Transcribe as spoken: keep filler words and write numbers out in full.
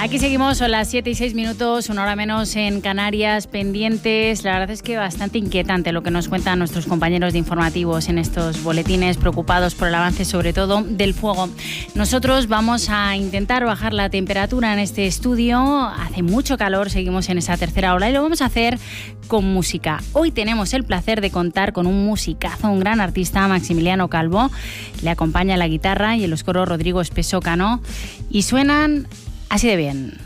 Aquí seguimos, son las siete y seis minutos, una hora menos en Canarias, pendientes. La verdad es que bastante inquietante lo que nos cuentan nuestros compañeros de informativos en estos boletines, preocupados por el avance sobre todo del fuego. Nosotros vamos a intentar bajar la temperatura en este estudio. Hace mucho calor, seguimos en esa tercera ola y lo vamos a hacer con música. Hoy tenemos el placer de contar con un musicazo, un gran artista, Maximiliano Calvo. Le acompaña la guitarra y en los coros Rodrigo Espeso Cano y suenan así de bien.